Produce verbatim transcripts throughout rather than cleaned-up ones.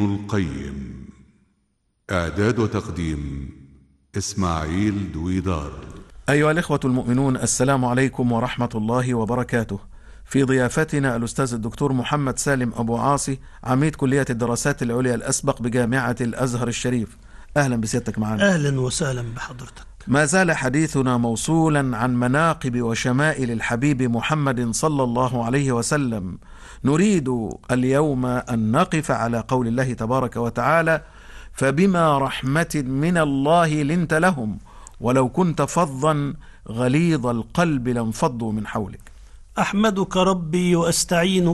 القيم. إعداد وتقديم إسماعيل دويدار. أيها الإخوة المؤمنون، السلام عليكم ورحمة الله وبركاته. في ضيافتنا الأستاذ الدكتور محمد سالم أبو عاصي، عميد كلية الدراسات العليا الأسبق بجامعة الأزهر الشريف. أهلا بسيادتك معنا. أهلا وسهلا بحضرتك. ما زال حديثنا موصولا عن مناقب وشمائل الحبيب محمد صلى الله عليه وسلم. نريد اليوم أن نقف على قول الله تبارك وتعالى: فبما رحمة من الله لنت لهم ولو كنت فظا غليظ القلب لانفضوا من حولك. أحمدك ربي وأستعينك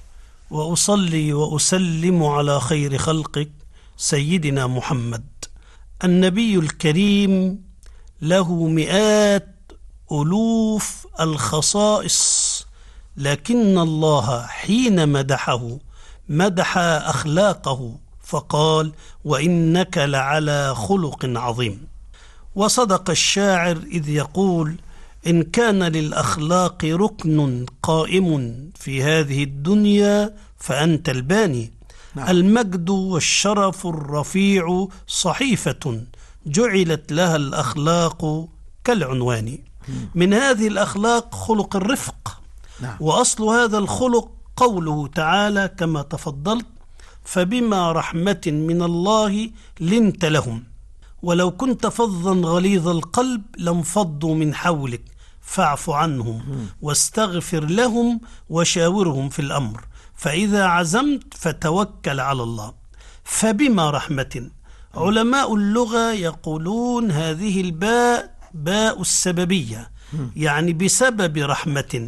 وأصلي وأسلم على خير خلقك سيدنا محمد النبي الكريم، له مئات ألوف الخصائص، لكن الله حين مدحه مدح أخلاقه فقال: وإنك لعلى خلق عظيم. وصدق الشاعر إذ يقول: إن كان للأخلاق ركن قائم في هذه الدنيا فأنت الباني. نعم. المجد والشرف الرفيع صحيفة جعلت لها الأخلاق كالعنوان. من هذه الأخلاق خلق الرفق. نعم. وأصل هذا الخلق قوله تعالى كما تفضلت: فبما رحمة من الله لنت لهم ولو كنت فظا غليظ القلب لانفضوا من حولك فاعف عنهم واستغفر لهم وشاورهم في الأمر فإذا عزمت فتوكل على الله. فبما رحمة، علماء اللغة يقولون هذه الباء باء السببية، يعني بسبب رحمة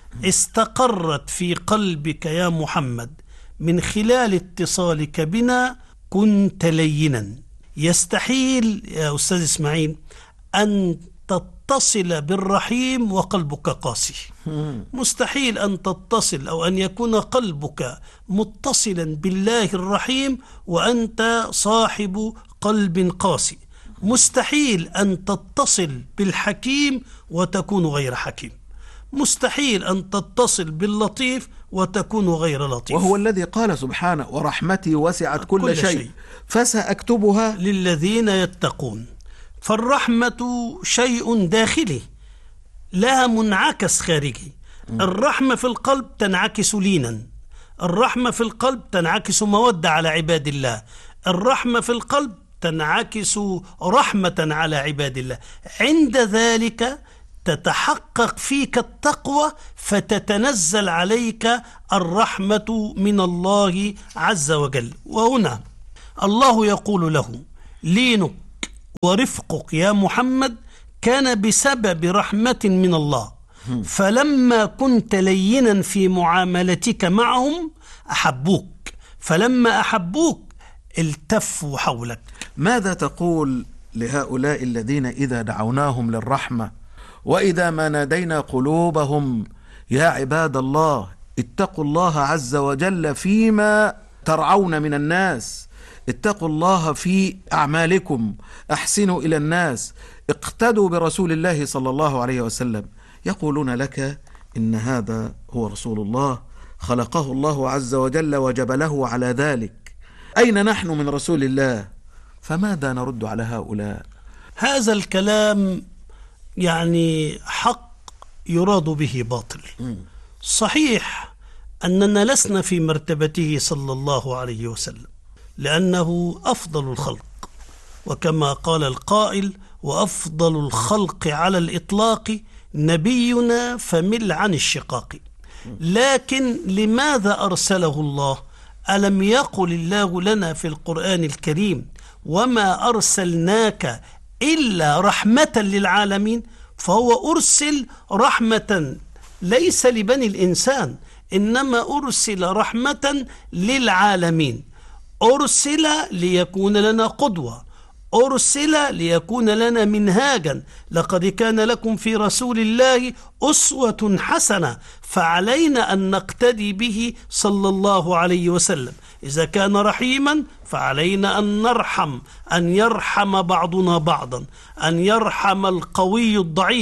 استقرت في قلبك يا محمد من خلال اتصالك بنا كنت لينا. يستحيل يا أستاذ إسماعيل أن تتصل بالرحيم وقلبك قاسي. مستحيل أن تتصل أو أن يكون قلبك متصلا بالله الرحيم وأنت صاحب قلب قاسي. مستحيل أن تتصل بالحكيم وتكون غير حكيم. مستحيل أن تتصل باللطيف وتكون غير لطيف. وهو الذي قال سبحانه: ورحمتي وسعت كل, كل شيء, شيء فسأكتبها للذين يتقون. فالرحمة شيء داخلي لها منعكس خارجي. الرحمة في القلب تنعكس لينا، الرحمة في القلب تنعكس مودة على عباد الله، الرحمة في القلب تنعكس رحمة على عباد الله. عند ذلك تتحقق فيك التقوى فتتنزل عليك الرحمة من الله عز وجل. وهنا الله يقول له: لينك ورفقك يا محمد كان بسبب رحمة من الله، فلما كنت لينا في معاملتك معهم أحبوك، فلما أحبوك التفوا حولك. ماذا تقول لهؤلاء الذين إذا دعوناهم للرحمة وإذا ما نادينا قلوبهم يا عباد الله اتقوا الله عز وجل فيما ترعون من الناس، اتقوا الله في أعمالكم، أحسنوا إلى الناس، اقتدوا برسول الله صلى الله عليه وسلم، يقولون لك إن هذا هو رسول الله خلقه الله عز وجل وجبله على ذلك. أين نحن من رسول الله؟ فماذا نرد على هؤلاء؟ هذا الكلام يعني حق يراد به باطل. صحيح أننا لسنا في مرتبته صلى الله عليه وسلم لأنه أفضل الخلق، وكما قال القائل: وأفضل الخلق على الإطلاق نبينا فمل عن الشقاق. لكن لماذا أرسله الله؟ ألم يقل الله لنا في القرآن الكريم: وما أرسلناك إلا رحمة للعالمين؟ فهو أرسل رحمة ليس لبني الإنسان، إنما أرسل رحمة للعالمين. أرسل ليكون لنا قدوة، أرسل ليكون لنا منهاجا. لقد كان لكم في رسول الله أسوة حسنة، فعلينا أن نقتدي به صلى الله عليه وسلم. إذا كان رحيما فعلينا أن نرحم، أن يرحم بعضنا بعضا، أن يرحم القوي الضعيف.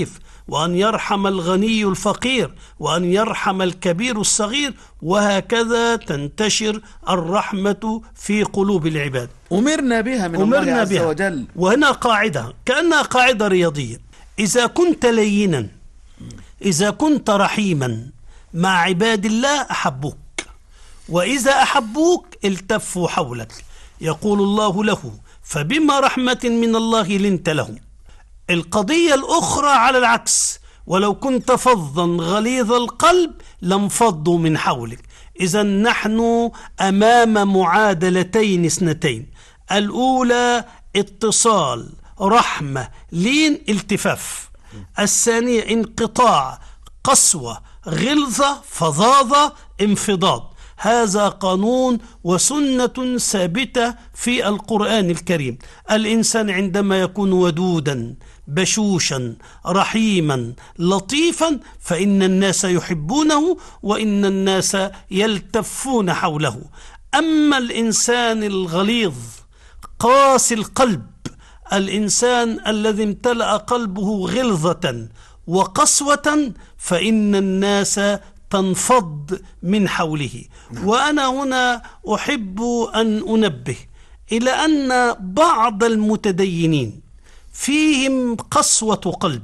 وأن يرحم الغني الفقير، وأن يرحم الكبير الصغير، وهكذا تنتشر الرحمة في قلوب العباد. أمرنا بها من الله عز بها. وجل. وهنا قاعدة كأنها قاعدة رياضية: إذا كنت لينا، إذا كنت رحيما مع عباد الله أحبوك، وإذا أحبوك التفوا حولك. يقول الله له: فبما رحمة من الله لنت لهم. القضية الأخرى على العكس: ولو كنت فظا غليظ القلب لانفضوا من حولك. إذا نحن أمام معادلتين اثنتين: الأولى اتصال، رحمة، لين، التفاف. الثانية انقطاع، قسوة، غلظة، فظاظة، انفضاض. هذا قانون وسنة ثابتة في القرآن الكريم. الإنسان عندما يكون ودودا بشوشا رحيما لطيفا فإن الناس يحبونه وإن الناس يلتفون حوله. أما الإنسان الغليظ قاسي القلب، الإنسان الذي امتلأ قلبه غلظة وقسوة، فإن الناس تنفض من حوله. وأنا هنا أحب أن أنبه إلى أن بعض المتدينين فيهم قسوة قلب،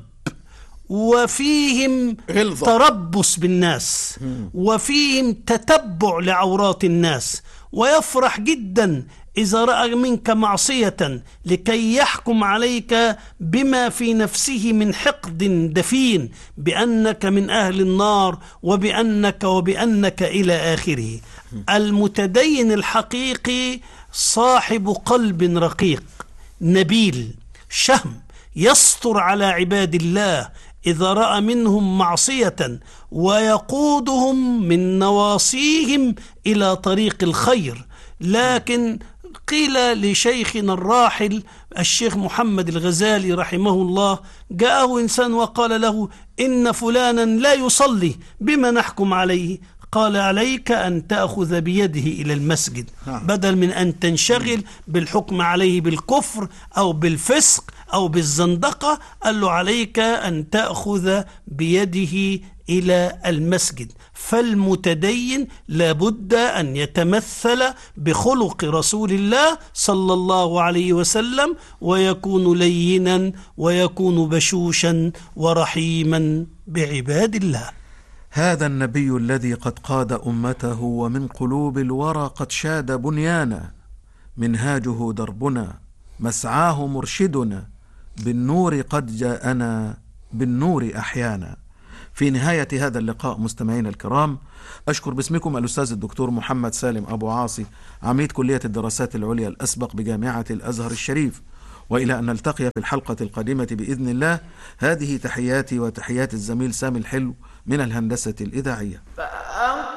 وفيهم غلظة، تربص بالناس، وفيهم تتبع لعورات الناس، ويفرح جدا إذا رأى منك معصية لكي يحكم عليك بما في نفسه من حقد دفين بأنك من أهل النار وبأنك وبأنك إلى آخره. المتدين الحقيقي صاحب قلب رقيق نبيل شهم، يستر على عباد الله إذا رأى منهم معصية، ويقودهم من نواصيهم إلى طريق الخير. لكن قيل لشيخنا الراحل الشيخ محمد الغزالي رحمه الله: جاءه إنسان وقال له: إن فلانا لا يصلي، بما نحكم عليه؟ قال: عليك أن تأخذ بيده إلى المسجد، بدل من أن تنشغل بالحكم عليه بالكفر أو بالفسق أو بالزندقة. قال له: عليك أن تأخذ بيده إلى المسجد. فالمتدين لابد أن يتمثل بخلق رسول الله صلى الله عليه وسلم، ويكون لينا ويكون بشوشا ورحيما بعباد الله. هذا النبي الذي قد قاد أمته ومن قلوب الورى قد شاد بنيانا، منهاجه دربنا مسعاه مرشدنا، بالنور قد جاءنا بالنور أحيانا. في نهاية هذا اللقاء مستمعين الكرام، أشكر باسمكم الأستاذ الدكتور محمد سالم أبو عاصي، عميد كلية الدراسات العليا الأسبق بجامعة الأزهر الشريف، وإلى أن نلتقي في الحلقة القادمة بإذن الله. هذه تحياتي وتحيات الزميل سامي الحلو من الهندسة الإذاعية.